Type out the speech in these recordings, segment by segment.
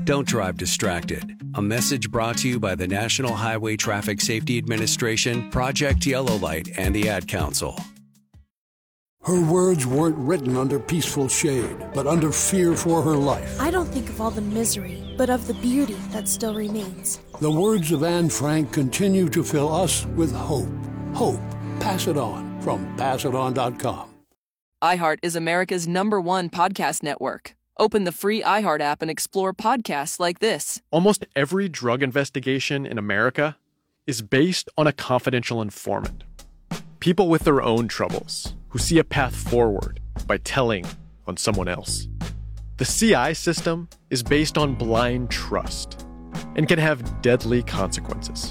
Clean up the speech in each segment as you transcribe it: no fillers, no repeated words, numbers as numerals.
Don't drive distracted. A message brought to you by the National Highway Traffic Safety Administration, Project Yellow Light, and the Ad Council. Her words weren't written under peaceful shade, but under fear for her life. I don't think of all the misery, but of the beauty that still remains. The words of Anne Frank continue to fill us with hope. Hope. Pass it on from passiton.com. iHeart is America's #1 podcast network. Open the free iHeart app and explore podcasts like this. Almost every drug investigation in America is based on a confidential informant. People with their own troubles who see a path forward by telling on someone else. The CI system is based on blind trust and can have deadly consequences.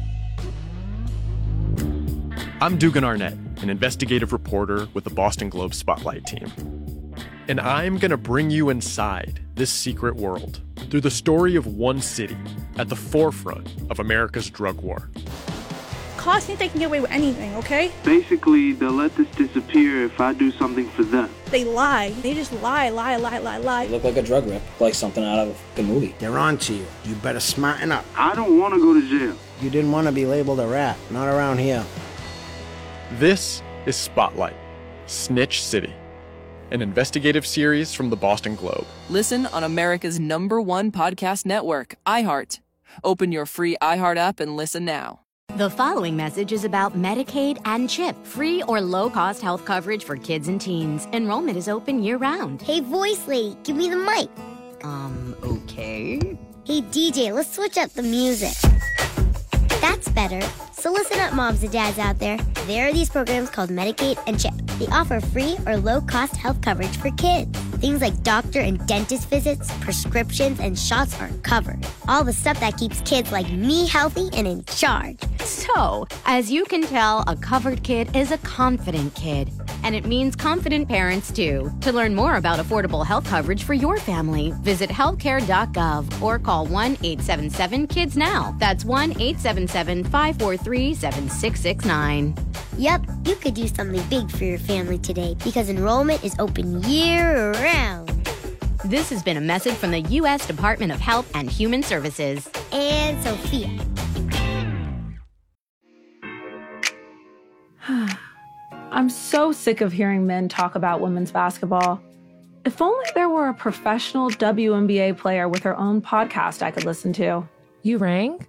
I'm Dugan Arnett, an investigative reporter with the Boston Globe Spotlight team. And I'm going to bring you inside this secret world through the story of one city at the forefront of America's drug war. Cops think they can get away with anything, okay? Basically, they'll let this disappear if I do something for them. They lie. They just lie. You look like a drug rip, like something out of a movie. They're on to you. You better smarten up. I don't want to go to jail. You didn't want to be labeled a rat. Not around here. This is Spotlight, Snitch City, an investigative series from the Boston Globe. Listen on America's #1 podcast network, iHeart. Open your free iHeart app and listen now. The following message is about Medicaid and CHIP, free or low-cost health coverage for kids and teens. Enrollment is open year-round. Hey, voice lady, give me the mic. Okay. Hey, DJ, let's switch up the music. That's better. So listen up, moms and dads out there. There are these programs called Medicaid and CHIP. They offer free or low-cost health coverage for kids. Things like doctor and dentist visits, prescriptions, and shots are covered. All the stuff that keeps kids like me healthy and in charge. So, as you can tell, a covered kid is a confident kid. And it means confident parents, too. To learn more about affordable health coverage for your family, visit healthcare.gov or call 1-877-KIDS-NOW. That's 1-877-543-7669. Yep, you could do something big for your family today because enrollment is open year-round. This has been a message from the U.S. Department of Health and Human Services. And Sophia. I'm so sick of hearing men talk about women's basketball. If only there were a professional WNBA player with her own podcast I could listen to. You rang?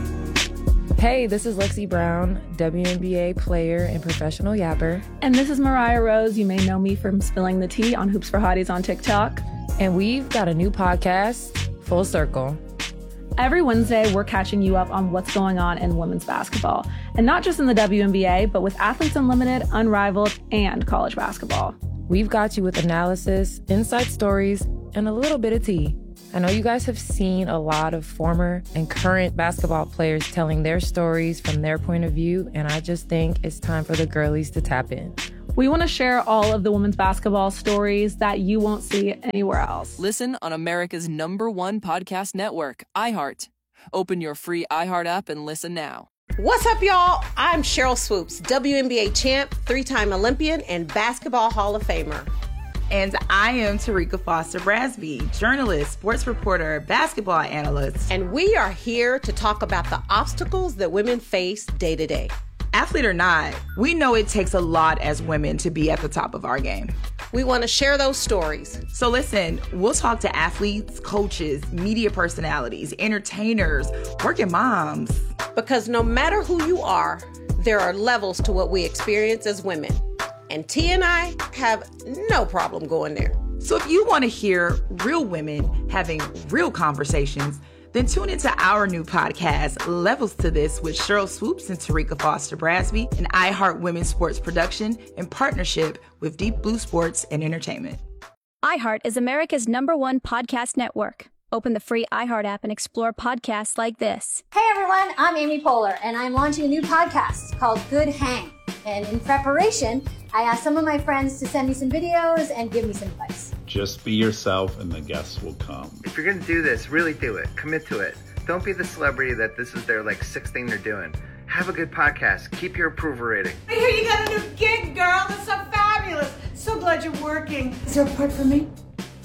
Hey, this is Lexi Brown, WNBA player and professional yapper. And this is Mariah Rose. You may know me from spilling the tea on Hoops for Hotties on TikTok. And we've got a new podcast, Full Circle. Every Wednesday, we're catching you up on what's going on in women's basketball. And not just in the WNBA, but with Athletes Unlimited, Unrivaled, and college basketball. We've got you with analysis, inside stories, and a little bit of tea. I know you guys have seen a lot of former and current basketball players telling their stories from their point of view, and I just think it's time for the girlies to tap in. We want to share all of the women's basketball stories that you won't see anywhere else. Listen on America's #1 podcast network, iHeart. Open your free iHeart app and listen now. What's up, y'all? I'm Cheryl Swoops, WNBA champ, 3-time Olympian, and Basketball Hall of Famer. And I am Tarika Foster Brasby, journalist, sports reporter, basketball analyst. And we are here to talk about the obstacles that women face day to day. Athlete or not, we know it takes a lot as women to be at the top of our game. We want to share those stories. So listen, we'll talk to athletes, coaches, media personalities, entertainers, working moms. Because no matter who you are, there are levels to what we experience as women. And T and I have no problem going there. So if you want to hear real women having real conversations, then tune into our new podcast, Levels to This, with Cheryl Swoops and Tarika Foster Brasby, an iHeart Women's Sports production in partnership with Deep Blue Sports and Entertainment. iHeart is America's #1 podcast network. Open the free iHeart app and explore podcasts like this. Hey everyone, I'm Amy Poehler, and I'm launching a new podcast called Good Hang. And in preparation, I asked some of my friends to send me some videos and give me some advice. Just be yourself and the guests will come. If you're going to do this, really do it. Commit to it. Don't be the celebrity that this is their sixth thing they're doing. Have a good podcast. Keep your approval rating. I hear you got a new gig, girl. That's so fabulous. So glad you're working. Is there a part for me?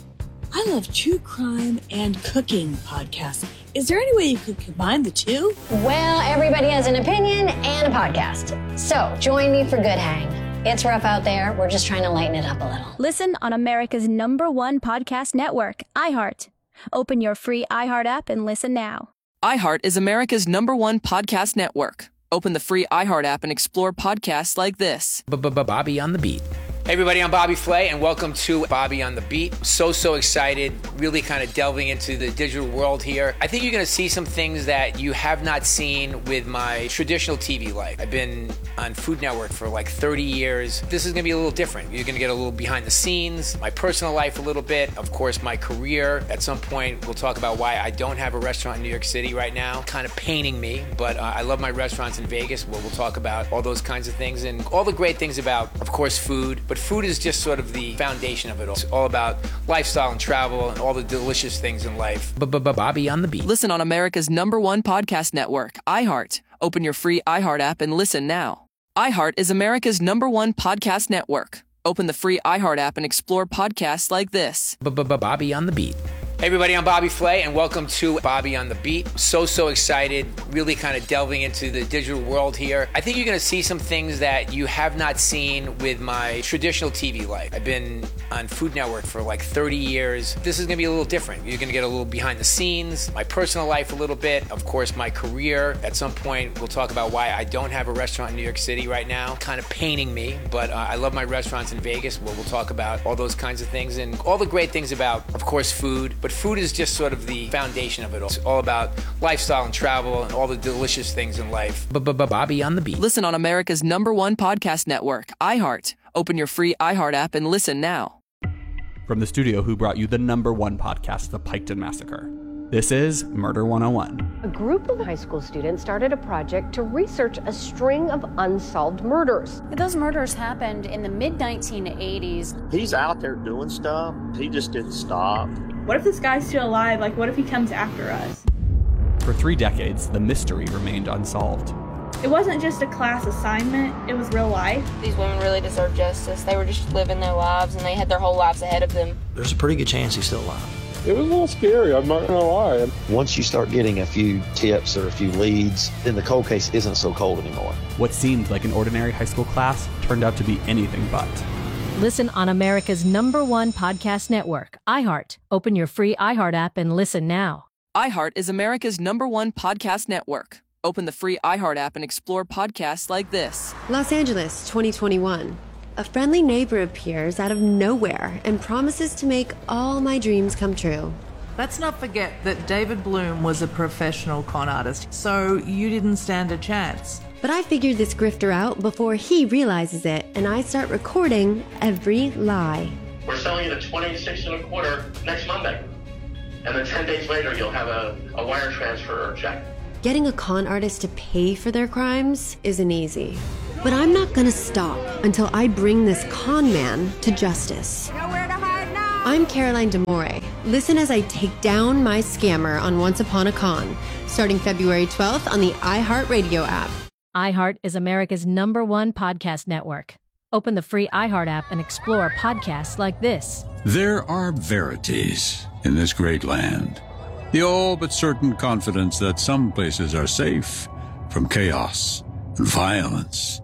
I love true crime and cooking podcasts. Is there any way you could combine the two? Well, everybody has an opinion and a podcast. So join me for Good Hang. It's rough out there. We're just trying to lighten it up a little. Listen on America's #1 podcast network, iHeart. Open your free iHeart app and listen now. iHeart is America's #1 podcast network. Open the free iHeart app and explore podcasts like this. Bobby on the Beat. Hey everybody, I'm Bobby Flay, and welcome to Bobby on the Beat. So excited, really kind of delving into the digital world here. I think you're going to see some things that you have not seen with my traditional TV life. I've been on Food Network for like 30 years. This is going to be a little different. You're going to get a little behind the scenes, my personal life a little bit, of course my career. At some point, we'll talk about why I don't have a restaurant in New York City right now. Kind of paining me, but I love my restaurants in Vegas. We'll talk about all those kinds of things and all the great things about, of course, food. But food is just sort of the foundation of it all. It's all about lifestyle and travel and all the delicious things in life. Bobby on the Beat. Listen on America's #1 podcast network, iHeart. Open your free iHeart app and listen now. iHeart is America's #1 podcast network. Open the free iHeart app and explore podcasts like this. Bobby on the Beat. Hey everybody, I'm Bobby Flay, and welcome to Bobby on the Beat. So excited, really kind of delving into the digital world here. I think you're going to see some things that you have not seen with my traditional TV life. I've been on Food Network for like 30 years. This is going to be a little different. You're going to get a little behind the scenes, my personal life a little bit, of course my career. At some point, we'll talk about why I don't have a restaurant in New York City right now. Kind of paining me, but I love my restaurants in Vegas. We'll talk about all those kinds of things and all the great things about, of course, food. But food is just sort of the foundation of it all. It's all about lifestyle and travel and all the delicious things in life. Bobby on the Beat. Listen on America's #1 podcast network, iHeart. Open your free iHeart app and listen now. From the studio who brought you the #1 podcast, The Piketon Massacre, this is Murder 101. A group of high school students started a project to research a string of unsolved murders. Those murders happened in the mid-1980s. He's out there doing stuff. He just didn't stop. What if this guy's still alive? Like, what if he comes after us? For 3 decades, the mystery remained unsolved. It wasn't just a class assignment, it was real life. These women really deserve justice. They were just living their lives, and they had their whole lives ahead of them. There's a pretty good chance he's still alive. It was a little scary, I'm not gonna lie. Once you start getting a few tips or a few leads, then the cold case isn't so cold anymore. What seemed like an ordinary high school class turned out to be anything but. Listen on America's #1 podcast network, iHeart. Open your free iHeart app and listen now. iHeart is America's #1 podcast network. Open the free iHeart app and explore podcasts like this. Los Angeles, 2021. A friendly neighbor appears out of nowhere and promises to make all my dreams come true. Let's not forget that David Bloom was a professional con artist, so you didn't stand a chance. But I figured this grifter out before he realizes it, and I start recording every lie. We're selling it at $26.25 next Monday. And then 10 days later, you'll have a wire transfer or check. Getting a con artist to pay for their crimes isn't easy. But I'm not gonna stop until I bring this con man to justice. Nowhere to hide now! I'm Caroline D'Amore. Listen as I take down my scammer on Once Upon a Con, starting February 12th on the iHeartRadio app. iHeart is America's #1 podcast network. Open the free iHeart app and explore podcasts like this. There are verities in this great land. The all but certain confidence that some places are safe from chaos and violence.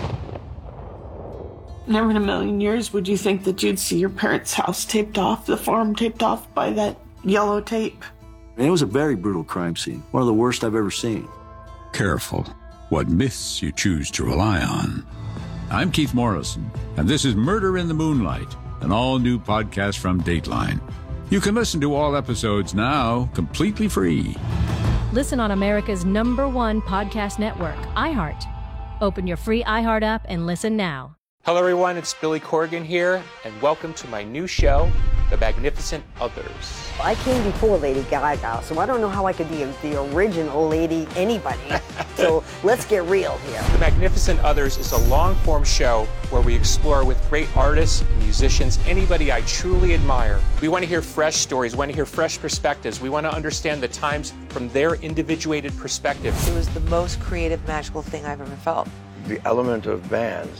Never in a million years would you think that you'd see your parents' house taped off, the farm taped off by that yellow tape. And it was a very brutal crime scene. One of the worst I've ever seen. Careful what myths you choose to rely on. I'm Keith Morrison, and this is Murder in the Moonlight, an all-new podcast from Dateline. You can listen to all episodes now completely free. Listen on America's #1 podcast network, iHeart. Open your free iHeart app and listen now. Hello everyone, it's Billy Corgan here, and welcome to my new show, The Magnificent Others. I came before Lady Gaga, so I don't know how I could be the original Lady anybody. So let's get real here. The Magnificent Others is a long-form show where we explore with great artists, musicians, anybody I truly admire. We want to hear fresh stories, we want to hear fresh perspectives. We want to understand the times from their individuated perspective. It was the most creative, magical thing I've ever felt. The element of bands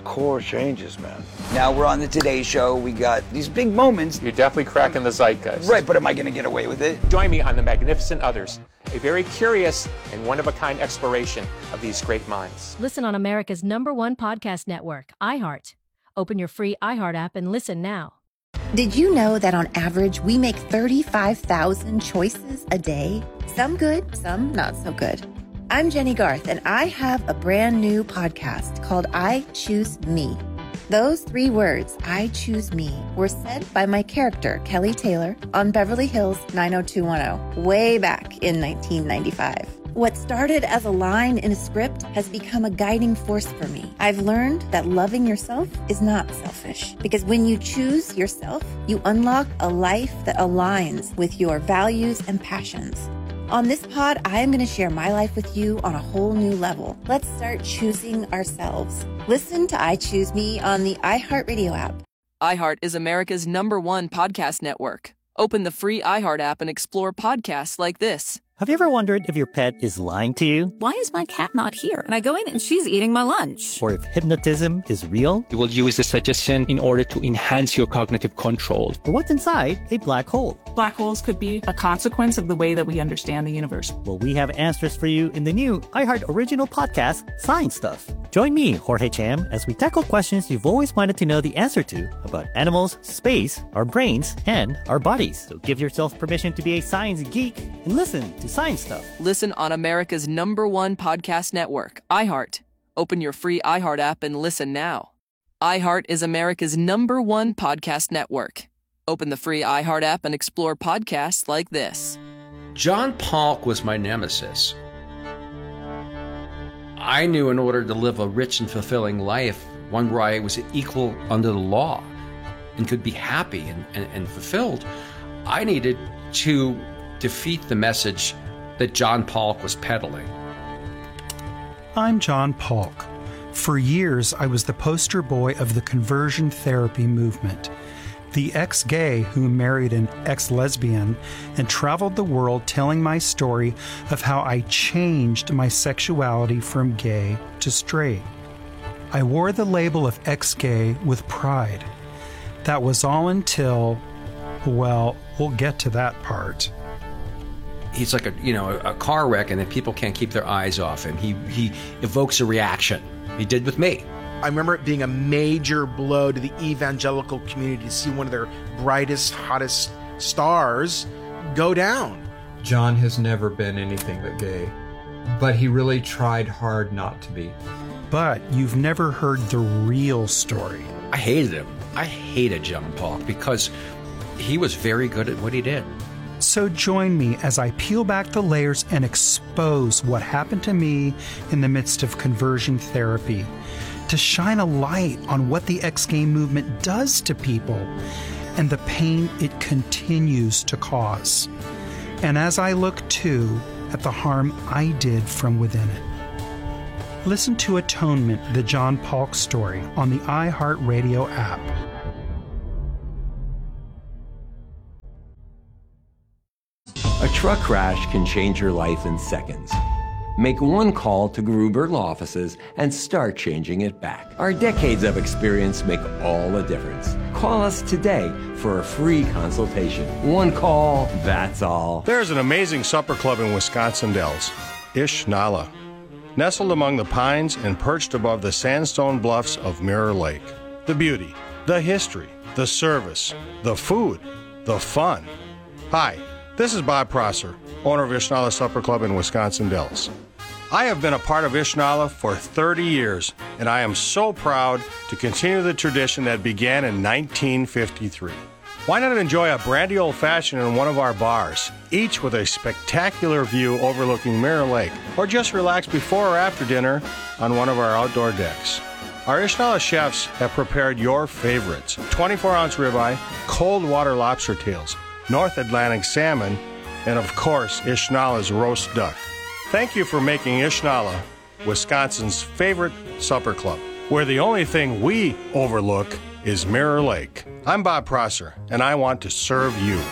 core changes, man. Now we're on the Today Show. We got these big moments. You're definitely cracking the zeitgeist. Right, but am I going to get away with it? Join me on The Magnificent Others, a very curious and one-of-a-kind exploration of these great minds. Listen on America's #1 podcast network, iHeart. Open your free iHeart app and listen now. Did you know that on average, we make 35,000 choices a day? Some good, some not so good. I'm Jenny Garth, and I have a brand new podcast called I Choose Me. Those 3 words, I choose me, were said by my character, Kelly Taylor, on Beverly Hills 90210, way back in 1995. What started as a line in a script has become a guiding force for me. I've learned that loving yourself is not selfish, because when you choose yourself, you unlock a life that aligns with your values and passions. On this pod, I am going to share my life with you on a whole new level. Let's start choosing ourselves. Listen to I Choose Me on the iHeartRadio app. iHeart is America's #1 podcast network. Open the free iHeart app and explore podcasts like this. Have you ever wondered if your pet is lying to you? Why is my cat not here? And I go in and she's eating my lunch. Or if hypnotism is real? You will use the suggestion in order to enhance your cognitive control. Or what's inside a black hole? Black holes could be a consequence of the way that we understand the universe. Well, we have answers for you in the new iHeart original podcast, Science Stuff. Join me, Jorge Cham, as we tackle questions you've always wanted to know the answer to about animals, space, our brains, and our bodies. So give yourself permission to be a science geek and listen to Science Stuff. Listen on America's #1 podcast network, iHeart. Open your free iHeart app and listen now. iHeart is America's #1 podcast network. Open the free iHeart app and explore podcasts like this. John Polk was my nemesis. I knew in order to live a rich and fulfilling life, one where I was equal under the law and could be happy and fulfilled, I needed to defeat the message that John Polk was peddling. I'm John Polk. For years, I was the poster boy of the conversion therapy movement. The ex-gay who married an ex-lesbian and traveled the world telling my story of how I changed my sexuality from gay to straight. I wore the label of ex-gay with pride. That was all until, well, we'll get to that part. He's like a car wreck, and then people can't keep their eyes off him. He evokes a reaction. He did with me. I remember it being a major blow to the evangelical community to see one of their brightest, hottest stars go down. John has never been anything but gay, but he really tried hard not to be. But you've never heard the real story. I hated him. I hated John Polk because he was very good at what he did. So join me as I peel back the layers and expose what happened to me in the midst of conversion therapy, to shine a light on what the ex-gay movement does to people and the pain it continues to cause. And as I look, too, at the harm I did from within it. Listen to Atonement, the John Polk story, on the iHeartRadio app. A truck crash can change your life in seconds. Make one call to Gruber Law Offices and start changing it back. Our decades of experience make all the difference. Call us today for a free consultation. One call, that's all. There's an amazing supper club in Wisconsin Dells, Ish Nala. Nestled among the pines and perched above the sandstone bluffs of Mirror Lake. The beauty, the history, the service, the food, the fun. Hi, this is Bob Prosser, owner of Ish Nala Supper Club in Wisconsin Dells. I have been a part of Ish Nala for 30 years, and I am so proud to continue the tradition that began in 1953. Why not enjoy a brandy old-fashioned in one of our bars, each with a spectacular view overlooking Mirror Lake, or just relax before or after dinner on one of our outdoor decks. Our Ish Nala chefs have prepared your favorites: 24-ounce ribeye, cold water lobster tails, North Atlantic salmon, and of course, Ish Nala's roast duck. Thank you for making Ish Nala Wisconsin's favorite supper club, where the only thing we overlook is Mirror Lake. I'm Bob Prosser, and I want to serve you.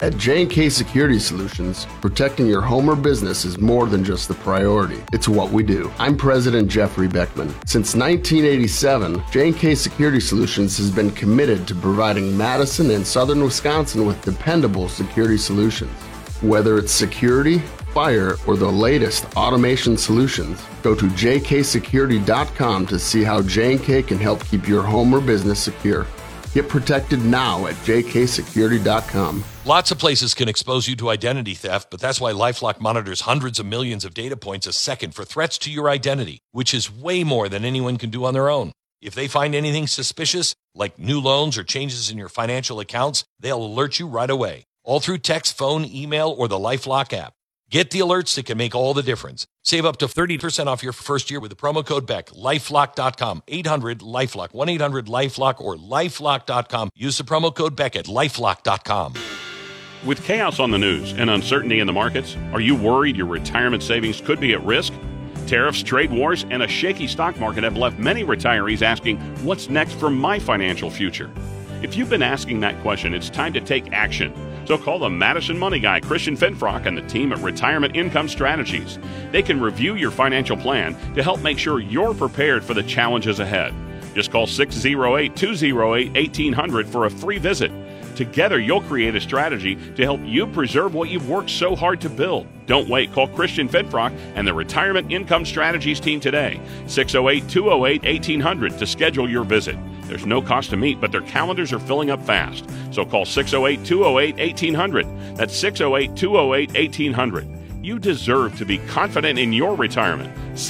At J&K Security Solutions, protecting your home or business is more than just the priority. It's what we do. I'm President Jeffrey Beckman. Since 1987, J&K Security Solutions has been committed to providing Madison and Southern Wisconsin with dependable security solutions. Whether it's security, fire, or the latest automation solutions, go to jksecurity.com to see how J&K can help keep your home or business secure. Get protected now at jksecurity.com. Lots of places can expose you to identity theft, but that's why LifeLock monitors hundreds of millions of data points a second for threats to your identity, which is way more than anyone can do on their own. If they find anything suspicious, like new loans or changes in your financial accounts, they'll alert you right away, all through text, phone, email, or the LifeLock app. Get the alerts that can make all the difference. Save up to 30% off your first year with the promo code BECK. LifeLock.com, 800-LifeLock, 1-800-LifeLock, or LifeLock.com. Use the promo code BECK at LifeLock.com. With chaos on the news and uncertainty in the markets, are you worried your retirement savings could be at risk? Tariffs, trade wars, and a shaky stock market have left many retirees asking, what's next for my financial future? If you've been asking that question, it's time to take action. So call the Madison Money Guy, Christian Finfrock, and the team at Retirement Income Strategies. They can review your financial plan to help make sure you're prepared for the challenges ahead. Just call 608-208-1800 for a free visit. Together, you'll create a strategy to help you preserve what you've worked so hard to build. Don't wait. Call Christian Finfrock and the Retirement Income Strategies team today. 608-208-1800 to schedule your visit. There's no cost to meet, but their calendars are filling up fast. So call 608-208-1800. That's 608-208-1800. You deserve to be confident in your retirement.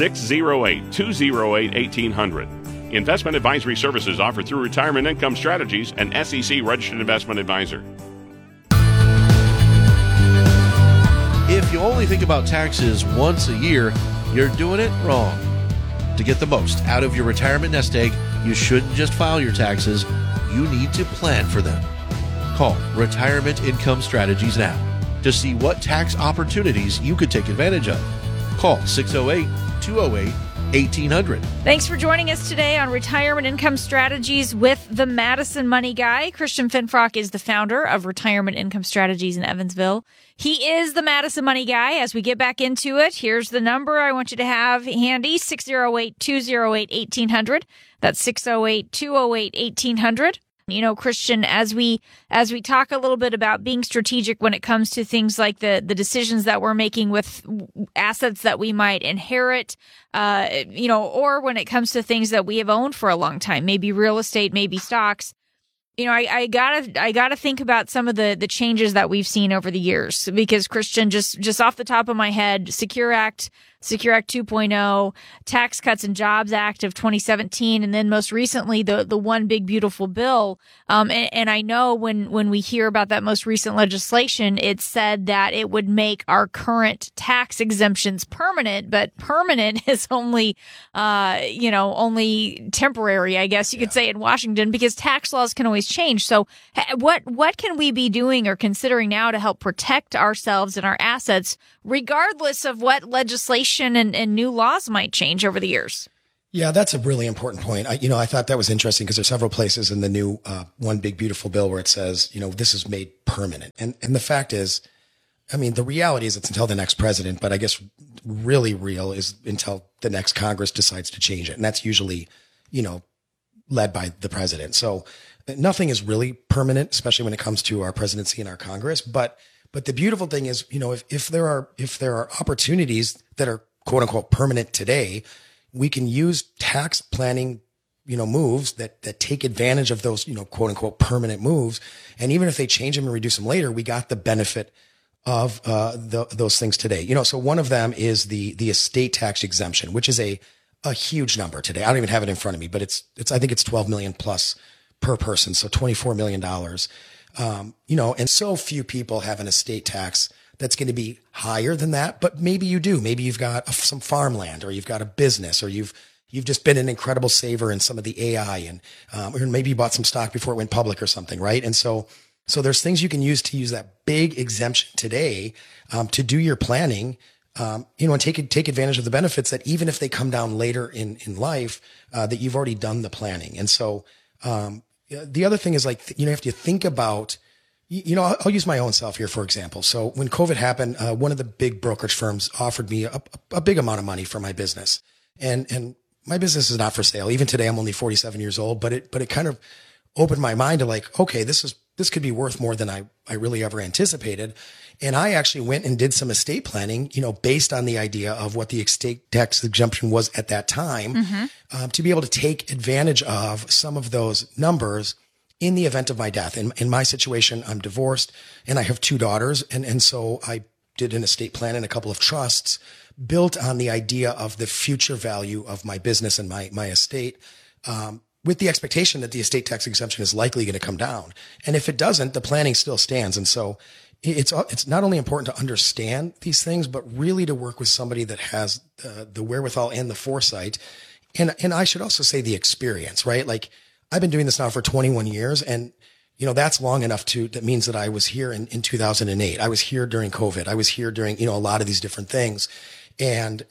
608-208-1800. Investment advisory services offered through Retirement Income Strategies, an SEC registered investment advisor. If you only think about taxes once a year, you're doing it wrong. To get the most out of your retirement nest egg, you shouldn't just file your taxes, you need to plan for them. Call Retirement Income Strategies now to see what tax opportunities you could take advantage of. Call 608-208-1800. Thanks for joining us today on Retirement Income Strategies with the Madison Money Guy. Christian Finfrock is the founder of Retirement Income Strategies in Evansville. He is the Madison Money Guy. As we get back into it, here's the number I want you to have handy, 608-208-1800. That's 608-208-1800. You know, Christian, as we talk a little bit about being strategic when it comes to things like the decisions that we're making with assets that we might inherit, or when it comes to things that we have owned for a long time, maybe real estate, maybe stocks. You know, I gotta think about some of the changes that we've seen over the years, because Christian, just off the top of my head, Secure Act 2.0, Tax Cuts and Jobs Act of 2017, and then most recently the One Big Beautiful Bill. And I know when we hear about that most recent legislation, it said that it would make our current tax exemptions permanent, but permanent is only temporary, I guess you could say, in Washington, because tax laws can always change. So what can we be doing or considering now to help protect ourselves and our assets, regardless of what legislation and new laws might change over the years? Yeah, that's a really important point. I thought that was interesting because there's several places in the new One Big Beautiful Bill where it says, this is made permanent. And the fact is, the reality is it's until the next president, but I guess really real is until the next Congress decides to change it. And that's usually, led by the president. So nothing is really permanent, especially when it comes to our presidency and our Congress. But the beautiful thing is, if there are opportunities that are quote unquote permanent today, we can use tax planning, moves that take advantage of those, quote unquote permanent moves. And even if they change them and reduce them later, we got the benefit of those things today. So one of them is the estate tax exemption, which is a huge number today. I don't even have it in front of me, but I think it's 12 million plus per person. So $24 million. And so few people have an estate tax that's going to be higher than that, but maybe you do. Maybe you've got some farmland, or you've got a business, or you've just been an incredible saver in some of the AI, and or maybe you bought some stock before it went public or something, right? And so there's things you can use that big exemption today to do your planning, and take advantage of the benefits that even if they come down later in life, that you've already done the planning. And so the other thing is, you have to think about, I'll use my own self here, for example. So when COVID happened, one of the big brokerage firms offered me a big amount of money for my business. And my business is not for sale. Even today, I'm only 47 years old, but it kind of opened my mind to like, okay, this could be worth more than I really ever anticipated. And I actually went and did some estate planning, based on the idea of what the estate tax exemption was at that time, to be able to take advantage of some of those numbers in the event of my death. In my situation, I'm divorced and I have 2 daughters. And so I did an estate plan and a couple of trusts built on the idea of the future value of my business and my estate, with the expectation that the estate tax exemption is likely going to come down. And if it doesn't, the planning still stands. And so it's not only important to understand these things, but really to work with somebody that has the wherewithal and the foresight. And I should also say the experience, right? Like I've been doing this now for 21 years and that's long enough that means that I was here in 2008. I was here during COVID. I was here during, a lot of these different things. And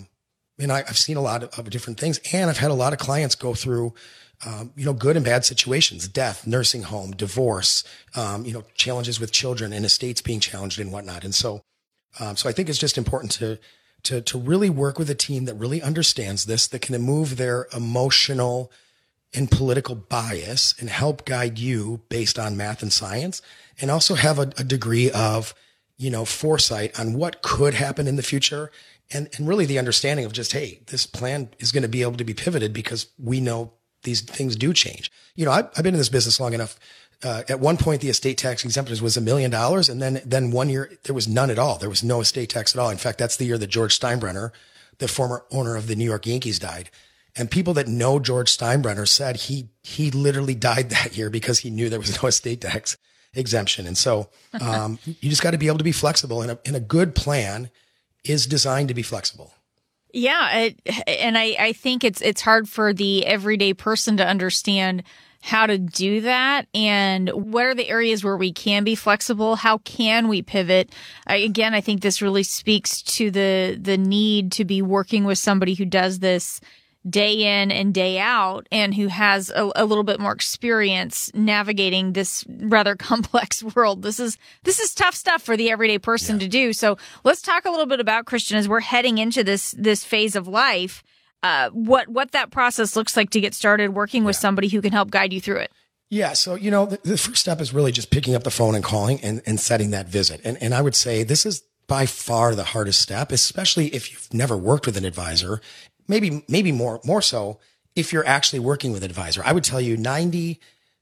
I've seen a lot of different things, and I've had a lot of clients go through, good and bad situations, death, nursing home, divorce, challenges with children and estates being challenged and whatnot. And so I think it's just important to really work with a team that really understands this, that can move their emotional and political bias and help guide you based on math and science, and also have a degree of, foresight on what could happen in the future. And really the understanding of just, hey, this plan is going to be able to be pivoted because we know these things do change. I've been in this business long enough. At one point, the estate tax exemption was $1 million. And then 1 year, there was none at all. There was no estate tax at all. In fact, that's the year that George Steinbrenner, the former owner of the New York Yankees, died. And people that know George Steinbrenner said he literally died that year because he knew there was no estate tax exemption. And so, you just got to be able to be flexible, and a good plan is designed to be flexible. Yeah. And I think it's hard for the everyday person to understand how to do that and what are the areas where we can be flexible? How can we pivot? I think this really speaks to the need to be working with somebody who does this day in and day out and who has a little bit more experience navigating this rather complex world. This is tough stuff for the everyday person to do. So let's talk a little bit about, Christian, as we're heading into this phase of life, what that process looks like to get started working with somebody who can help guide you through it. Yeah. So, the first step is really just picking up the phone and calling and setting that visit. And I would say this is by far the hardest step, especially if you've never worked with an advisor. Maybe more so if you're actually working with an advisor. I would tell you 97%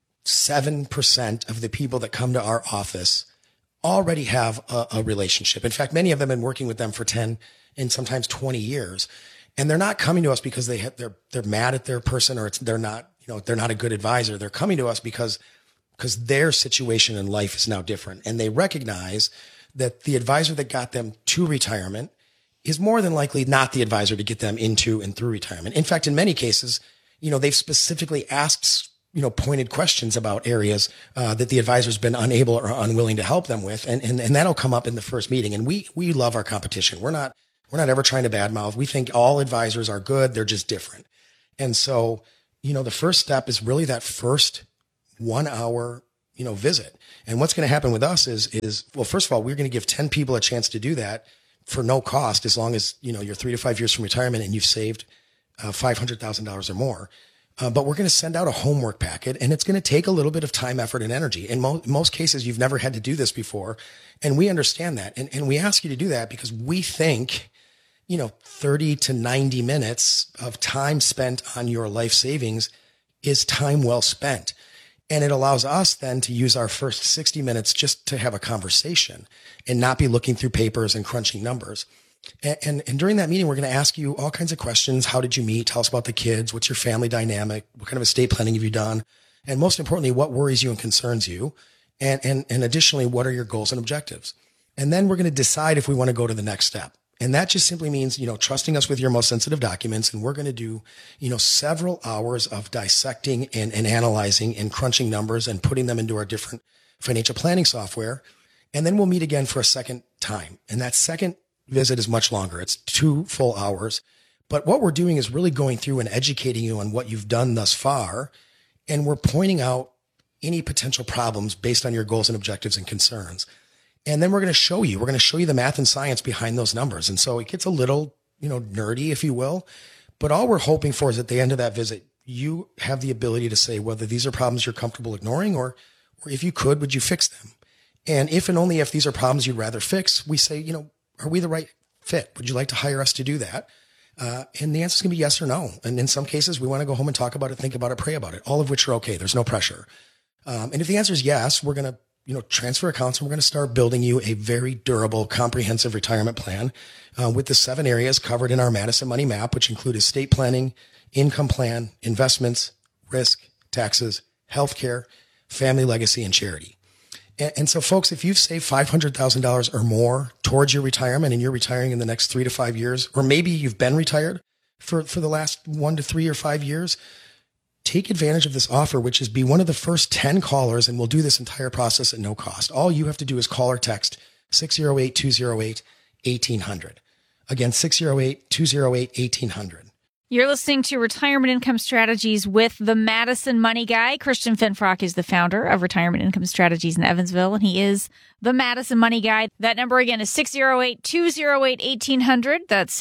of the people that come to our office already have a relationship. In fact, many of them have been working with them for 10 and sometimes 20 years. And they're not coming to us because they're mad at their person or they're not a good advisor. They're coming to us because their situation in life is now different. And they recognize that the advisor that got them to retirement is more than likely not the advisor to get them into and through retirement. In fact, in many cases, they've specifically asked, pointed questions about areas that the advisor's been unable or unwilling to help them with. And that'll come up in the first meeting. And we love our competition. We're not ever trying to badmouth. We think all advisors are good. They're just different. And so, the first step is really that first 1 hour, visit. And what's going to happen with us is, well, first of all, we're going to give 10 people a chance to do that for no cost, as long as, you're 3 to 5 years from retirement and you've saved $500,000 or more. But we're going to send out a homework packet, and it's going to take a little bit of time, effort, and energy. In most cases, you've never had to do this before. And we understand that. And we ask you to do that because we think, 30 to 90 minutes of time spent on your life savings is time well spent. And it allows us then to use our first 60 minutes just to have a conversation and not be looking through papers and crunching numbers. And during that meeting, we're going to ask you all kinds of questions. How did you meet? Tell us about the kids. What's your family dynamic? What kind of estate planning have you done? And most importantly, what worries you and concerns you? And additionally, what are your goals and objectives? And then we're going to decide if we want to go to the next step. And that just simply means, trusting us with your most sensitive documents. And we're going to do, several hours of dissecting and analyzing and crunching numbers and putting them into our different financial planning software. And then we'll meet again for a second time. And that second visit is much longer. It's 2 full hours. But what we're doing is really going through and educating you on what you've done thus far. And we're pointing out, any potential problems based on your goals and objectives and concerns. And then we're going to show you the math and science behind those numbers. And so it gets a little, nerdy, if you will. But all we're hoping for is at the end of that visit, you have the ability to say whether these are problems you're comfortable ignoring or if you could, would you fix them? And if and only if these are problems you'd rather fix, we say, are we the right fit? Would you like to hire us to do that? And the answer is going to be yes or no. And in some cases, we want to go home and talk about it, think about it, pray about it, all of which are okay. There's no pressure. And if the answer is yes, we're going to, transfer accounts and we're going to start building you a very durable, comprehensive retirement plan with the 7 areas covered in our Madison Money Map, which include estate planning, income plan, investments, risk, taxes, healthcare, family legacy, and charity. And so folks, if you've saved $500,000 or more towards your retirement and you're retiring in the next 3 to 5 years, or maybe you've been retired for the last 1 to 3 or 5 years, take advantage of this offer, which is be one of the first 10 callers, and we'll do this entire process at no cost. All you have to do is call or text 608-208-1800. Again, 608-208-1800. You're listening to Retirement Income Strategies with the Madison Money Guy. Christian Finfrock is the founder of Retirement Income Strategies in Evansville, and he is the Madison Money Guy. That number again is 608-208-1800. That's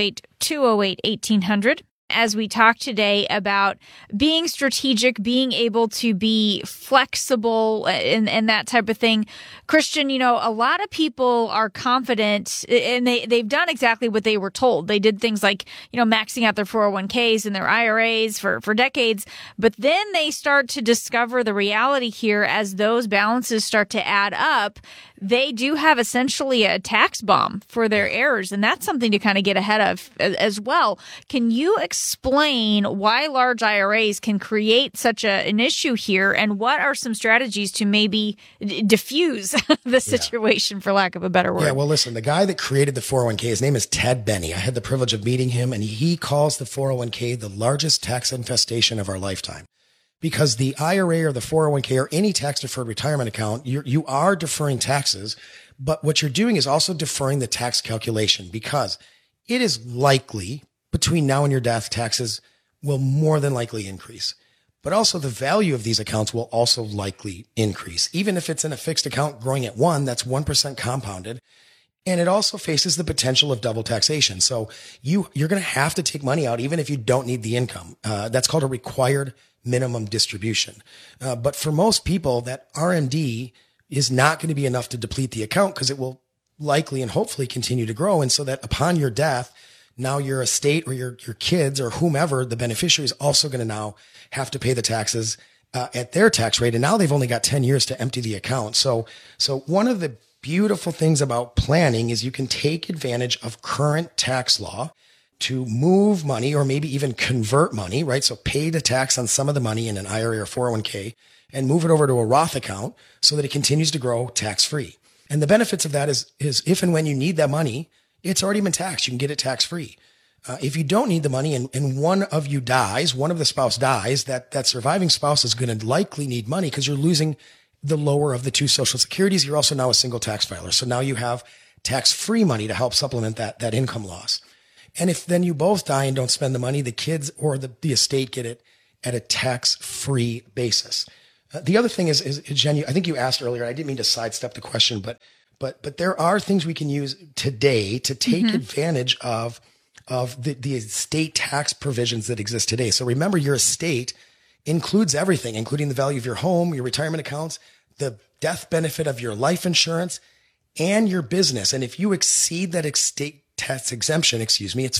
608-208-1800. As we talk today about being strategic, being able to be flexible and that type of thing. Christian, a lot of people are confident and they've done exactly what they were told. They did things like, maxing out their 401ks and their IRAs for decades. But then they start to discover the reality here as those balances start to add up. They do have essentially a tax bomb for their heirs, and that's something to kind of get ahead of as well. Can you explain why large IRAs can create such an issue here, and what are some strategies to maybe diffuse the situation, for lack of a better word? Yeah, well, listen, the guy that created the 401k, his name is Ted Benny. I had the privilege of meeting him, and he calls the 401k the largest tax infestation of our lifetime. Because the IRA or the 401k or any tax-deferred retirement account, you are deferring taxes, but what you're doing is also deferring the tax calculation, because it is likely between now and your death, taxes will more than likely increase. But also the value of these accounts will also likely increase. Even if it's in a fixed account growing at 1, that's 1% compounded. And it also faces the potential of double taxation. So you're going to have to take money out even if you don't need the income. That's called a required minimum distribution. But for most people, that RMD is not going to be enough to deplete the account because it will likely and hopefully continue to grow. And so that upon your death, now your estate or your kids or whomever, the beneficiary, is also going to now have to pay the taxes at their tax rate. And now they've only got 10 years to empty the account. So one of the beautiful things about planning is you can take advantage of current tax law to move money or maybe even convert money, right? So pay the tax on some of the money in an IRA or 401k and move it over to a Roth account so that it continues to grow tax-free. And the benefits of that is if and when you need that money, it's already been taxed. You can get it tax-free. If you don't need the money and one of you dies, one of the spouse dies, that surviving spouse is going to likely need money because you're losing the lower of the 2 Social Securities. You're also now a single tax filer. So now you have tax-free money to help supplement that income loss. And if then you both die and don't spend the money, the kids or the estate get it at a tax-free basis. The other thing is Jen, I think you asked earlier, I didn't mean to sidestep the question, but there are things we can use today to take advantage of the estate tax provisions that exist today. So remember, your estate includes everything, including the value of your home, your retirement accounts, the death benefit of your life insurance, and your business. And if you exceed that estate tax exemption, it's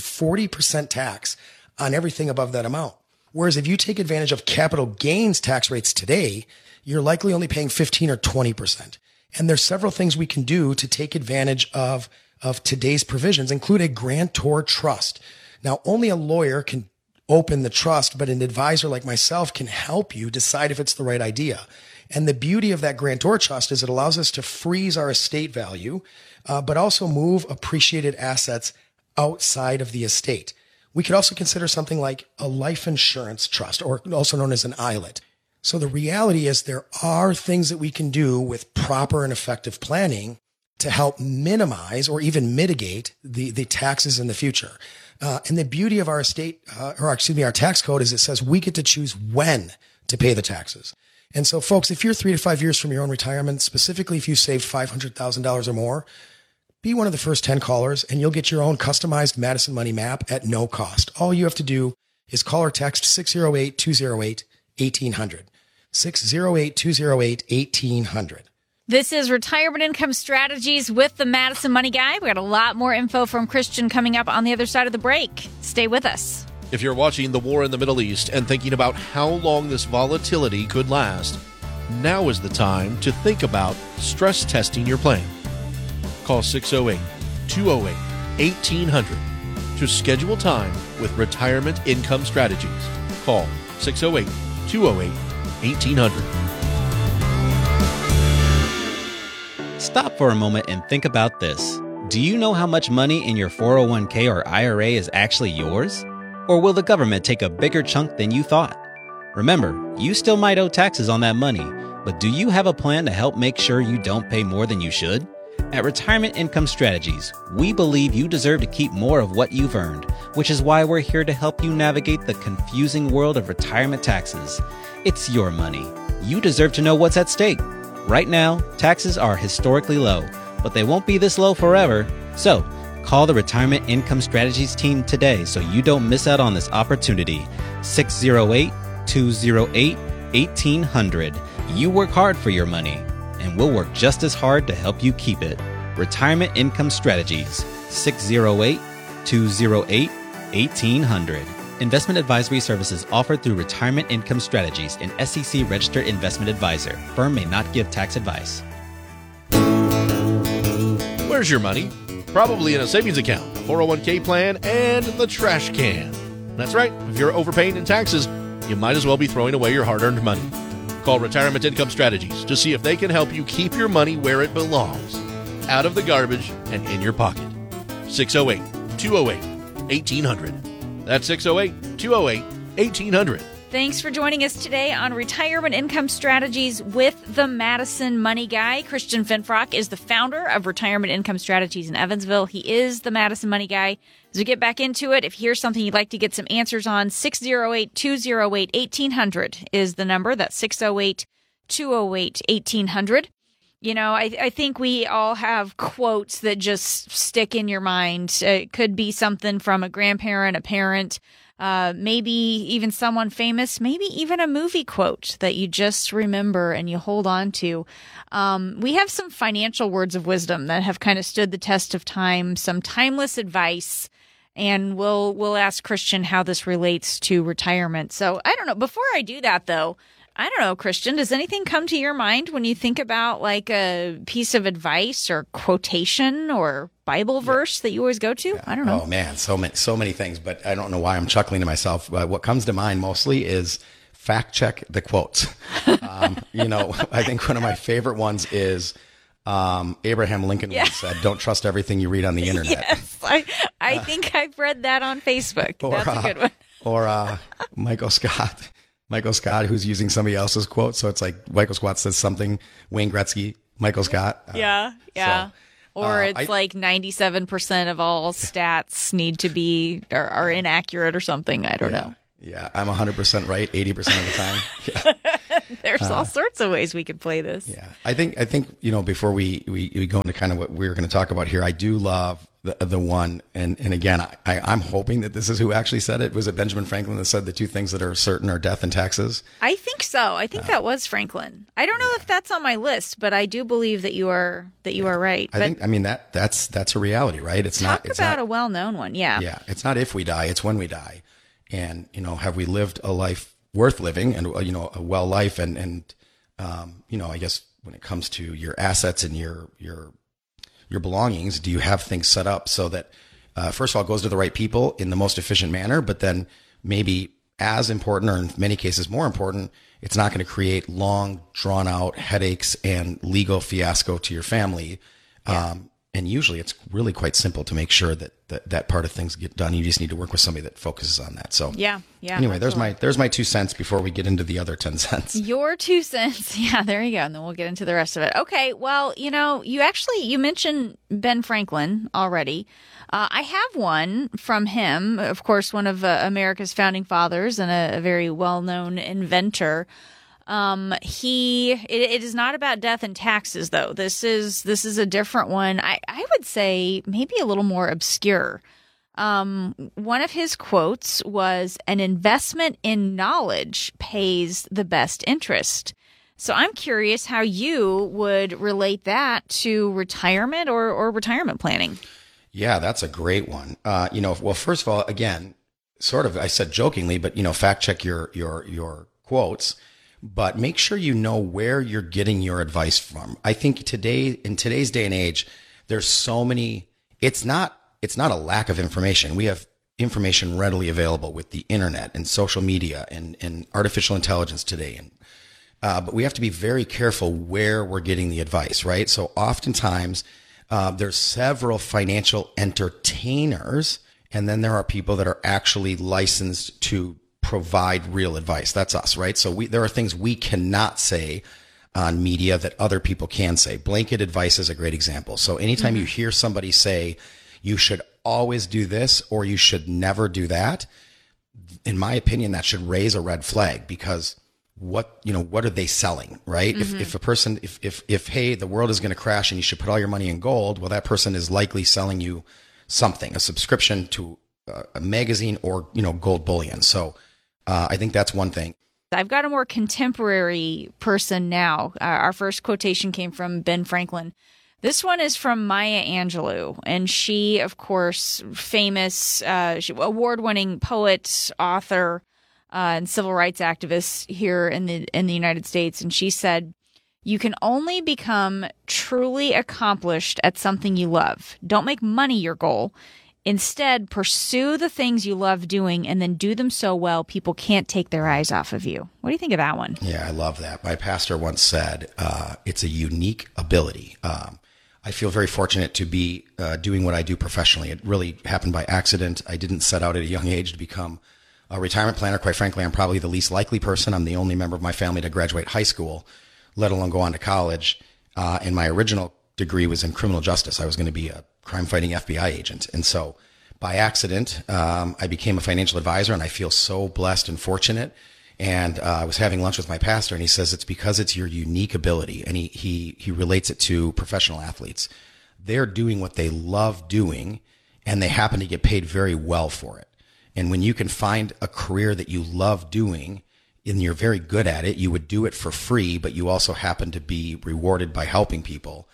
40% tax on everything above that amount. Whereas if you take advantage of capital gains tax rates today, you're likely only paying 15 or 20%. And there's several things we can do to take advantage of today's provisions, include a grantor trust. Now, only a lawyer can open the trust, but an advisor like myself can help you decide if it's the right idea. And the beauty of that grantor trust is it allows us to freeze our estate value, but also move appreciated assets outside of the estate. We could also consider something like a life insurance trust, or also known as an ILIT. So the reality is there are things that we can do with proper and effective planning to help minimize or even mitigate the taxes in the future. And the beauty of our our tax code is it says we get to choose when to pay the taxes. And so, folks, if you're 3 to 5 years from your own retirement, specifically if you saved $500,000 or more, be one of the first 10 callers and you'll get your own customized Madison Money map at no cost. All you have to do is call or text 608-208-1800. 608-208-1800. This is Retirement Income Strategies with the Madison Money Guy. We got a lot more info from Christian coming up on the other side of the break. Stay with us. If you're watching the war in the Middle East and thinking about how long this volatility could last, now is the time to think about stress testing your plan. Call 608-208-1800 to schedule time with Retirement Income Strategies. Call 608-208-1800. Stop for a moment and think about this. Do you know how much money in your 401k or IRA is actually yours? Or will the government take a bigger chunk than you thought? Remember, you still might owe taxes on that money, but do you have a plan to help make sure you don't pay more than you should? At Retirement Income Strategies, we believe you deserve to keep more of what you've earned, which is why we're here to help you navigate the confusing world of retirement taxes. It's your money. You deserve to know what's at stake. Right now, taxes are historically low, but they won't be this low forever. So, call the Retirement Income Strategies team today so you don't miss out on this opportunity. 608-208-1800. You work hard for your money, and we'll work just as hard to help you keep it. Retirement Income Strategies, 608-208-1800. Investment advisory services offered through Retirement Income Strategies, an SEC registered investment advisor. Firm may not give tax advice. Where's your money? Probably in a savings account, a 401k plan, and the trash can. That's right. If you're overpaying in taxes, you might as well be throwing away your hard-earned money. Call Retirement Income Strategies to see if they can help you keep your money where it belongs, out of the garbage and in your pocket. 608-208-1800. That's 608-208-1800. Thanks for joining us today on Retirement Income Strategies with the Madison Money Guy. Christian Finfrock is the founder of Retirement Income Strategies in Evansville. He is the Madison Money Guy. As we get back into it, if here's something you'd like to get some answers on, 608-208-1800 is the number. That's 608-208-1800. You know, I think we all have quotes that just stick in your mind. It could be something from a grandparent, a parent, maybe even someone famous, maybe even a movie quote that you just remember and you hold on to. We have some financial words of wisdom that have kind of stood the test of time, some timeless advice, and we'll ask Christian how this relates to retirement. So I don't know. Before I do that, though, I don't know, Christian, does anything come to your mind when you think about like a piece of advice or quotation or Bible verse that you always go to? I don't know. Oh man, so many things, but I don't know why I'm chuckling to myself. What comes to mind mostly is fact check the quotes. I think one of my favorite ones is Abraham Lincoln once said, "Don't trust everything you read on the internet." Yes, I think I've read that on Facebook. That's a good one. Or Michael Scott, who's using somebody else's quote. So it's like Michael Scott says something, Wayne Gretzky, Michael Scott. Yeah. So, or it's like 97% of all stats need to be are inaccurate or something. I don't know. Yeah, I'm 100% right 80% of the time. Yeah. There's all sorts of ways we could play this. Yeah, I think before we go into kind of what we're going to talk about here, I do love the one, and again, I'm hoping that this is who actually said it. Was it Benjamin Franklin that said the two things that are certain are death and taxes? I think so. I think that was Franklin. I don't know if that's on my list, but I do believe that you are right. I think that's a reality, right? It's not a well-known one. Yeah. Yeah, it's not if we die, it's when we die. And, have we lived a life worth living and, a well life and I guess when it comes to your assets and your belongings, do you have things set up so that, first of all, it goes to the right people in the most efficient manner, but then maybe as important, or in many cases more important, it's not going to create long, drawn out headaches and legal fiasco to your family. Yeah. And usually it's really quite simple to make sure that part of things get done. You just need to work with somebody that focuses on that. So yeah. Anyway, there's my 2 cents before we get into the other 10 cents. Your 2 cents. Yeah, there you go. And then we'll get into the rest of it. Okay. Well, you mentioned Ben Franklin already. I have one from him, of course, one of America's founding fathers and a very well-known inventor. It is not about death and taxes, though. This is a different one. I would say maybe a little more obscure. One of his quotes was, "An investment in knowledge pays the best interest." So I'm curious how you would relate that to retirement or retirement planning. Yeah, that's a great one. Well, first of all, again, sort of, I said jokingly, but, fact check your quotes, but make sure you know where you're getting your advice from. I think in today's day and age, there's so many, it's not a lack of information. We have information readily available with the internet and social media and artificial intelligence today. But we have to be very careful where we're getting the advice, right? So oftentimes, there's several financial entertainers, and then there are people that are actually licensed to provide real advice. That's us, right? So there are things we cannot say on media that other people can say. Blanket advice is a great example. So anytime you hear somebody say, you should always do this or you should never do that, in my opinion, that should raise a red flag, because what are they selling, right? If a person, if hey, the world is going to crash and you should put all your money in gold, well, that person is likely selling you something, a subscription to a magazine or, gold bullion. So I think that's one thing. I've got a more contemporary person now. Our first quotation came from Ben Franklin. This one is from Maya Angelou, and she, of course, famous, award-winning poet, author, and civil rights activist here in the United States. And she said, "You can only become truly accomplished at something you love. Don't make money your goal. Instead, pursue the things you love doing and then do them so well people can't take their eyes off of you." What do you think of that one? Yeah, I love that. My pastor once said, it's a unique ability. I feel very fortunate to be doing what I do professionally. It really happened by accident. I didn't set out at a young age to become a retirement planner. Quite frankly, I'm probably the least likely person. I'm the only member of my family to graduate high school, let alone go on to college. And my original degree was in criminal justice. I was going to be a crime-fighting FBI agent. And so by accident, I became a financial advisor, and I feel so blessed and fortunate. And I was having lunch with my pastor, and he says it's because it's your unique ability. And he relates it to professional athletes. They're doing what they love doing, and they happen to get paid very well for it. And when you can find a career that you love doing and you're very good at it, you would do it for free, but you also happen to be rewarded by helping people.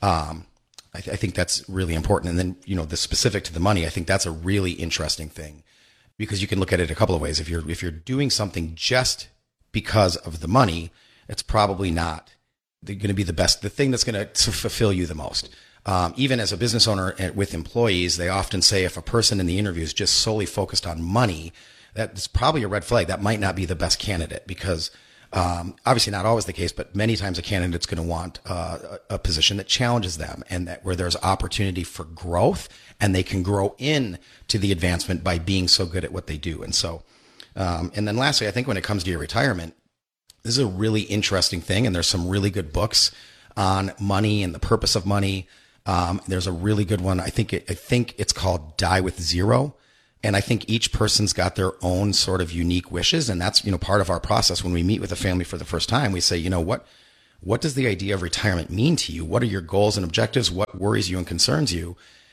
I think that's really important. And then, the specific to the money, I think that's a really interesting thing, because you can look at it a couple of ways. If you're doing something just because of the money, it's probably not going to be the thing that's going to fulfill you the most. Even as a business owner with employees, they often say if a person in the interview is just solely focused on money, that's probably a red flag. That might not be the best candidate, because obviously not always the case, but many times a candidate's going to want a position that challenges them and that where there's opportunity for growth and they can grow in to the advancement by being so good at what they do. And so, and then lastly, I think when it comes to your retirement, this is a really interesting thing. And there's some really good books on money and the purpose of money. There's a really good one. I think it's called Die with Zero. And I think each person's got their own sort of unique wishes. And that's, part of our process when we meet with a family for the first time. We say, what does the idea of retirement mean to you? What are your goals and objectives? What worries you and concerns you?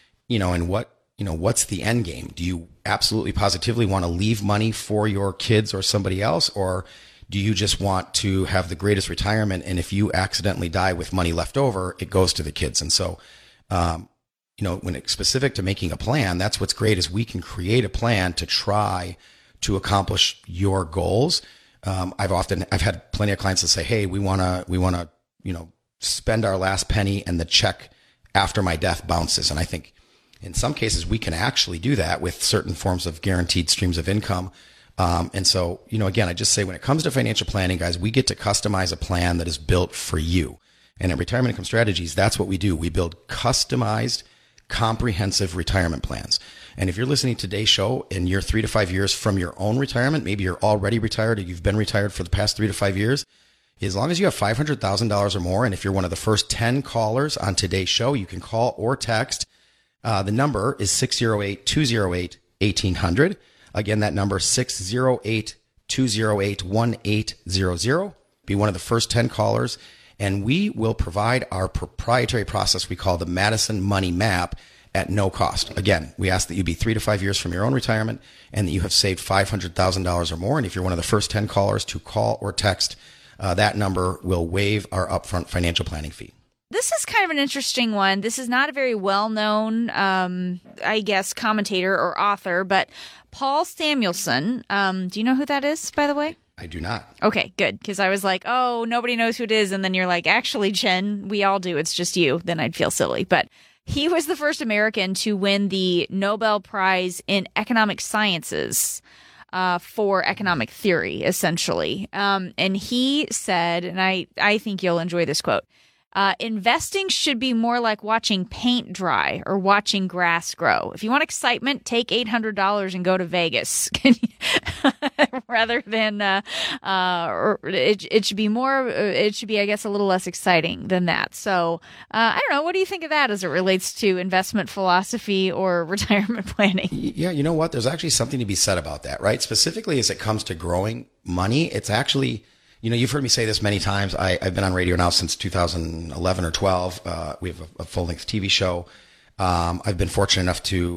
And what's the end game? Do you absolutely positively want to leave money for your kids or somebody else? Or do you just want to have the greatest retirement? And if you accidentally die with money left over, it goes to the kids. And so, when it's specific to making a plan, that's what's great is we can create a plan to try to accomplish your goals. I've had plenty of clients that say, "Hey, we want to, spend our last penny and the check after my death bounces." And I think in some cases we can actually do that with certain forms of guaranteed streams of income. And so, again, I just say when it comes to financial planning, guys, we get to customize a plan that is built for you. And at Retirement Income Strategies, that's what we do. We build customized, comprehensive retirement plans. And if you're listening to today's show and you're 3 to 5 years from your own retirement, maybe you're already retired or you've been retired for the past 3 to 5 years, as long as you have $500,000 or more, and if you're one of the first 10 callers on today's show, you can call or text. The number is 608-208-1800. Again, that number is 608-208-1800. Be one of the first 10 callers, and we will provide our proprietary process we call the Madison Money Map at no cost. Again, we ask that you be 3 to 5 years from your own retirement and that you have saved $500,000 or more. And if you're one of the first 10 callers to call or text that number, will waive our upfront financial planning fee. This is kind of an interesting one. This is not a very well-known, I guess, commentator or author, but Paul Samuelson. Do you know who that is, by the way? I do not. Okay, good. Because I was like, oh, nobody knows who it is. And then you're like, actually, Jen, we all do. It's just you. Then I'd feel silly. But he was the first American to win the Nobel Prize in Economic Sciences for economic theory, essentially. And he said, and I think you'll enjoy this quote, investing should be more like watching paint dry or watching grass grow. If you want excitement, take $800 and go to Vegas rather than it should be more. It should be, I guess, a little less exciting than that. So I don't know. What do you think of that as it relates to investment philosophy or retirement planning? Yeah, you know what? There's actually something to be said about that, right? Specifically as it comes to growing money, it's actually, you know, you've heard me say this many times. I've been on radio now since 2011 or 12. We have a full-length TV show. I've been fortunate enough to,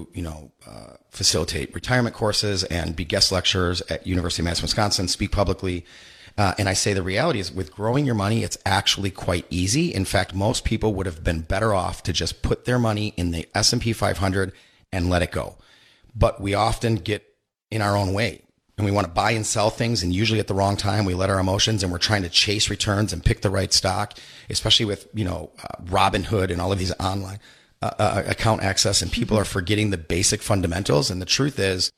facilitate retirement courses and be guest lecturers at University of Madison, Wisconsin, speak publicly. And I say the reality is with growing your money, it's actually quite easy. In fact, most people would have been better off to just put their money in the S&P 500 and let it go. But we often get in our own way. And we want to buy and sell things, and usually at the wrong time, we let our emotions, and we're trying to chase returns and pick the right stock, especially with, Robinhood and all of these online account access, and people are forgetting the basic fundamentals. And the truth is,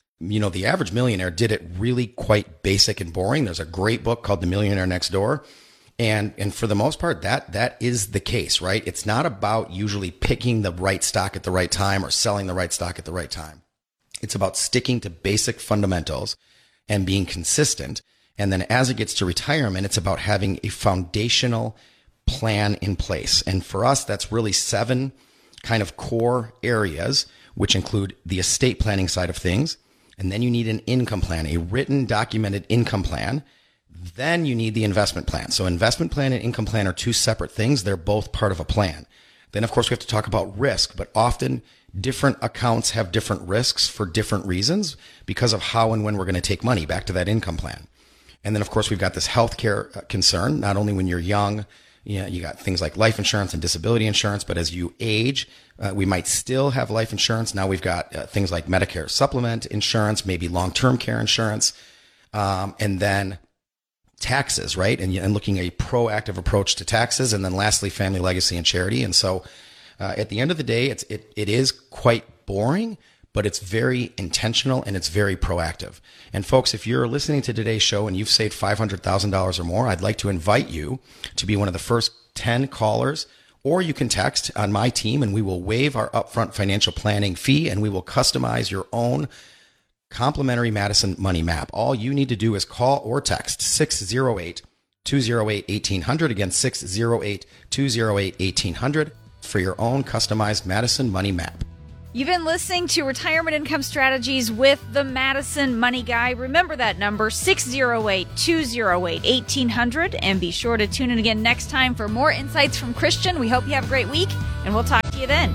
the average millionaire did it really quite basic and boring. There's a great book called The Millionaire Next Door. And for the most part, that is the case, right? It's not about usually picking the right stock at the right time or selling the right stock at the right time. It's about sticking to basic fundamentals and being consistent. And then as it gets to retirement, it's about having a foundational plan in place. And for us, that's really 7 kind of core areas, which include the estate planning side of things. And then you need an income plan, a written, documented income plan. Then you need the investment plan. So investment plan and income plan are 2 separate things. They're both part of a plan. Then, of course, we have to talk about risk, but often different accounts have different risks for different reasons because of how and when we're going to take money, back to that income plan. And then, of course, we've got this healthcare concern, not only when you're young, you got things like life insurance and disability insurance, but as you age, we might still have life insurance. Now we've got things like Medicare supplement insurance, maybe long-term care insurance, and then taxes, right? And looking at a proactive approach to taxes. And then lastly, family legacy and charity. And so at the end of the day, it is quite boring, but it's very intentional and it's very proactive. And folks, if you're listening to today's show and you've saved $500,000 or more, I'd like to invite you to be one of the first 10 callers, or you can text on my team and we will waive our upfront financial planning fee and we will customize your own complimentary Madison Money Map. All you need to do is call or text 608-208-1800. Again, 608-208-1800 for your own customized Madison Money Map. You've been listening to Retirement Income Strategies with the Madison Money Guy. Remember that number, 608-208-1800. And be sure to tune in again next time for more insights from Christian. We hope you have a great week, and we'll talk to you then.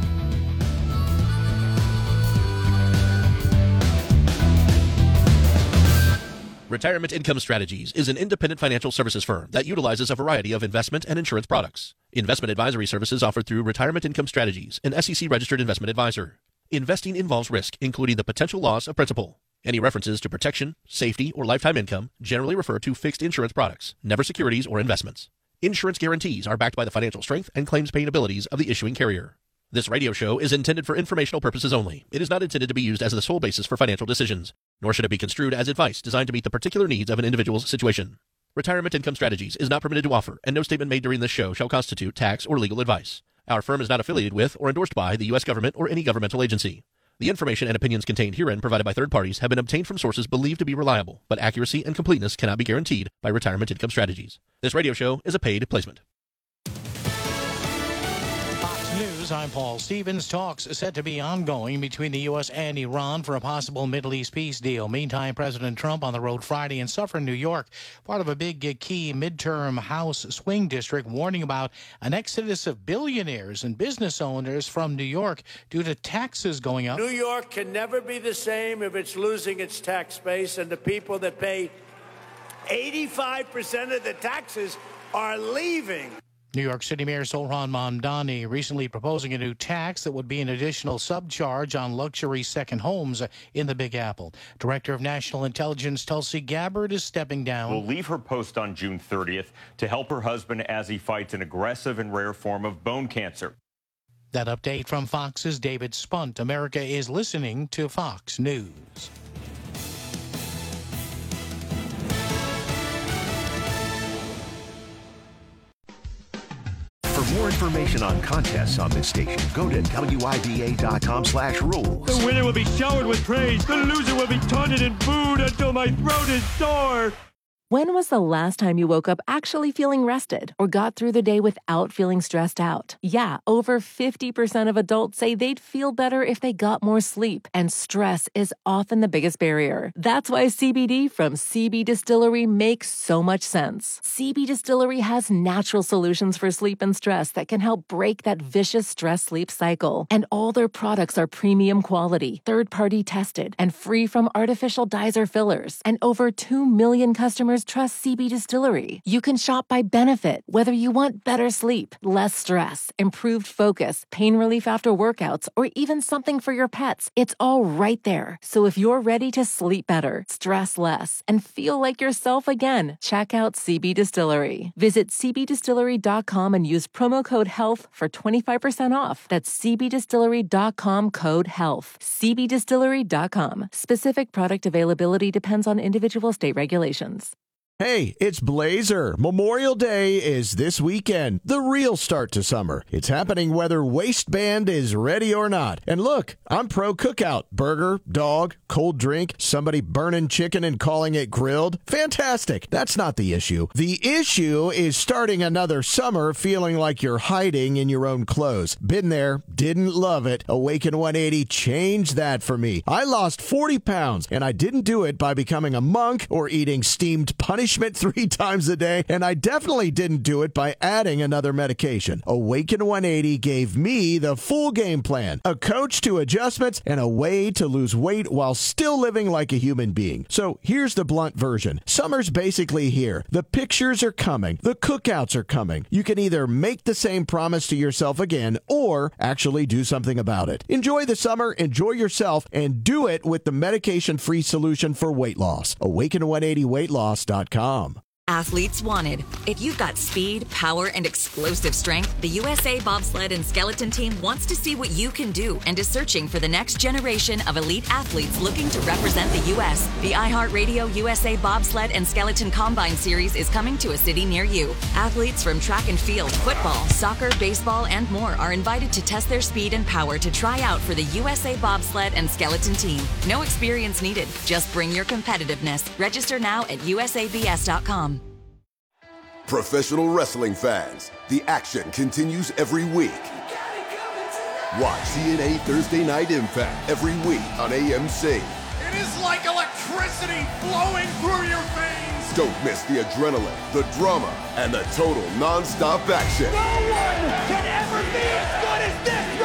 Retirement Income Strategies is an independent financial services firm that utilizes a variety of investment and insurance products. Investment advisory services offered through Retirement Income Strategies, an SEC-registered investment advisor. Investing involves risk, including the potential loss of principal. Any references to protection, safety, or lifetime income generally refer to fixed insurance products, never securities or investments. Insurance guarantees are backed by the financial strength and claims-paying abilities of the issuing carrier. This radio show is intended for informational purposes only. It is not intended to be used as the sole basis for financial decisions, nor should it be construed as advice designed to meet the particular needs of an individual's situation. Retirement Income Strategies is not permitted to offer, and no statement made during this show shall constitute tax or legal advice. Our firm is not affiliated with or endorsed by the U.S. government or any governmental agency. The information and opinions contained herein provided by third parties have been obtained from sources believed to be reliable, but accuracy and completeness cannot be guaranteed by Retirement Income Strategies. This radio show is a paid placement. Fox News News, I'm Paul Stevens. Talks set to be ongoing between the U.S. and Iran for a possible Middle East peace deal. Meantime, President Trump on the road Friday in Suffern, New York, part of a big key midterm House swing district, warning about an exodus of billionaires and business owners from New York due to taxes going up. New York can never be the same if it's losing its tax base, and the people that pay 85% of the taxes are leaving. New York City Mayor Zohran Mamdani recently proposing a new tax that would be an additional subcharge on luxury second homes in the Big Apple. Director of National Intelligence Tulsi Gabbard is stepping down. Will leave her post on June 30th to help her husband as he fights an aggressive and rare form of bone cancer. That update from Fox's David Spunt. America is listening to Fox News. For more information on contests on this station, go to WIBA.com/rules. The winner will be showered with praise. The loser will be taunted and booed until my throat is sore. When was the last time you woke up actually feeling rested or got through the day without feeling stressed out? Yeah, over 50% of adults say they'd feel better if they got more sleep, and stress is often the biggest barrier. That's why CBD from CB Distillery makes so much sense. CB Distillery has natural solutions for sleep and stress that can help break that vicious stress-sleep cycle. And all their products are premium quality, third-party tested, and free from artificial dyes or fillers. And over 2 million customers trust CB Distillery. You can shop by benefit, whether you want better sleep, less stress, improved focus, pain relief after workouts, or even something for your pets. It's all right there. So if you're ready to sleep better, stress less, and feel like yourself again, check out CB Distillery. Visit cbdistillery.com and use promo code HEALTH for 25% off. That's cbdistillery.com, code HEALTH. cbdistillery.com. Specific product availability depends on individual state regulations. Hey, it's Blazer. Memorial Day is this weekend, the real start to summer. It's happening whether Waistband is ready or not. And look, I'm pro cookout. Burger, dog, cold drink, somebody burning chicken and calling it grilled. Fantastic. That's not the issue. The issue is starting another summer feeling like you're hiding in your own clothes. Been there, didn't love it. Awaken 180 changed that for me. I lost 40 pounds, and I didn't do it by becoming a monk or eating steamed punishment 3 times a day, and I definitely didn't do it by adding another medication. Awaken 180 gave me the full game plan, a coach to adjustments, and a way to lose weight while still living like a human being. So here's the blunt version. Summer's basically here. The pictures are coming. The cookouts are coming. You can either make the same promise to yourself again or actually do something about it. Enjoy the summer, enjoy yourself, and do it with the medication-free solution for weight loss. Awaken180weightloss.com. Athletes wanted. If you've got speed, power, and explosive strength, the USA Bobsled and Skeleton Team wants to see what you can do and is searching for the next generation of elite athletes looking to represent the U.S. The iHeartRadio USA Bobsled and Skeleton Combine Series is coming to a city near you. Athletes from track and field, football, soccer, baseball, and more are invited to test their speed and power to try out for the USA Bobsled and Skeleton Team. No experience needed. Just bring your competitiveness. Register now at usabs.com. Professional wrestling fans, the action continues every week. Watch TNA Thursday Night Impact every week on AMC. It is like electricity flowing through your veins. Don't miss the adrenaline, the drama, and the total non-stop action. No one can ever be as good